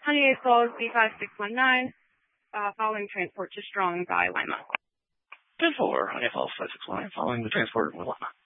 Honey 8 calls B5619, following transport to Strong by Lima. 10-4, Honey Falls 561, following the transport with Lima.